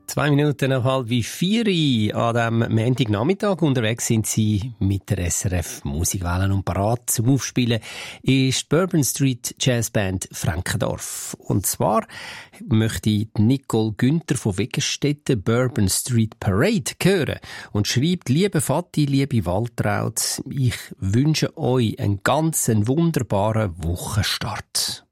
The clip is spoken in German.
2 Minuten nach 3:30 an diesem Montagnachmittag. Unterwegs sind Sie mit der SRF Musikwelle und parat zum Aufspielen ist die Bourbon Street Jazzband Frankendorf. Und zwar möchte Nicole Günther von Wegestetten Bourbon Street Parade hören und schreibt: Liebe Vati, liebe Waltraud, ich wünsche euch einen ganz wunderbaren Wochenstart.